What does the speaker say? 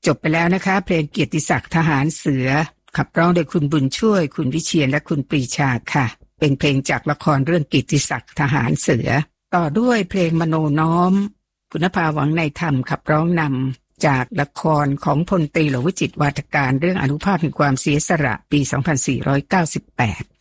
จบไปแล้วนะคะเพลงเกียรติศักดิ์ทหารเสือขับร้องโดยคุณบุญช่วยคุณวิเชียรและคุณปรีชาค่ะเป็นเพลงจากละครเรื่องเกียรติศักดิ์ทหารเสือต่อด้วยเพลงมโนน้อมคุณภาหวังในธรรมขับร้องนำจากละครของพลตรีหลวงวิจิตรวาทการเรื่องอนุภาพแห่งความเสียสละปี 2498